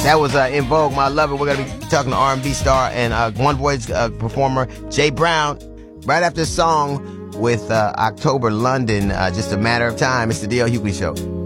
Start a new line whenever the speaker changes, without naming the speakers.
That was In Vogue, My Lover. We're going to be talking to R&B star and One Voice performer Jay Brown right after the song with October London. Just a matter of time. It's the D.L. Hughley Show.